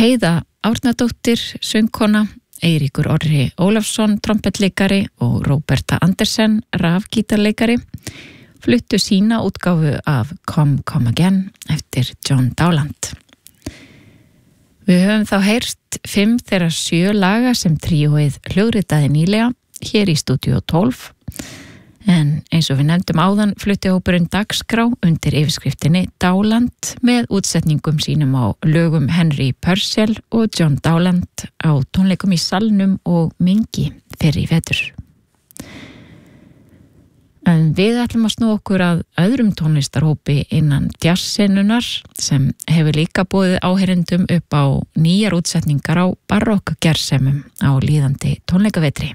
Heiða Árnadóttir, söngkona, Eiríkur Orri Ólafsson, trompetleikari og Róberta Andersen, rafgítarleikari, fluttu sína útgáfu af Come Come Again eftir John Dowland. Við höfum þá heyrst 5 þeirra 7 laga sem tríóið hljóðritaði nýlega hér í Stúdíó 12. En eins og við nefndum áðan flutti hópurinn dagskrá undir yfirskriftinni Dowland með útsetningum sínum á lögum Henry Purcell og John Dowland á tónleikum í Salnum og Mingi fyrir í vetur. En við ætlum að snúa okkur að öðrum tónlistarhópi innan jazzsenunnar sem hefur líka boðið áheyrendum upp á nýjar útsetningar á barokkgersemum á líðandi tónleikavetri.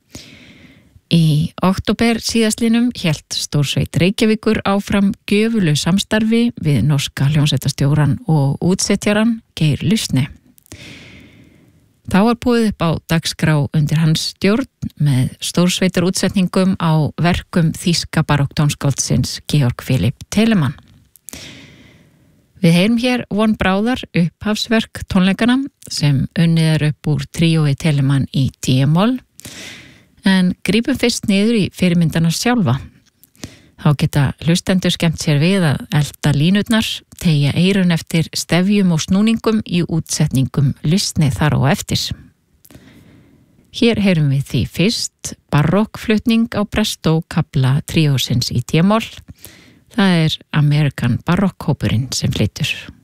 Í október síðastlinum hélt Stórsveit Reykjavíkur áfram gjöfulu samstarfi við norska hljómsveitarstjóran og útsetjaran Geir Lysne. Þá var boðið upp á dagskrá undir hans stjórn með stórsveitar útsetningum á verkum þýska barokktónskáldsins Georg Philipp Telemann. Við heyrum hér von bráðar upphafsverk tónleikana sem unnið er upp úr tríói Telemann í D-moll. En grípum fyrst niður í fyrirmyndana sjálfa. Þá geta hlustendur skemmt sér við að elda línurnar, teygja eyrun eftir stefjum og snúningum í útsetningum Lysne þar á eftir. Hér heyrum við því fyrst barokkflutning á Presto kafla tríósins í D-moll. Það er American barokkhópurinn sem flytur.